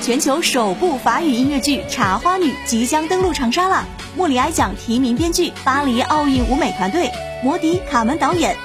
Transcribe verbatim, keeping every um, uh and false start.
全球首部法语音乐剧《茶花女》即将登陆长沙了。莫里埃奖提名编剧，巴黎奥运舞美团队，摩迪、卡门导演，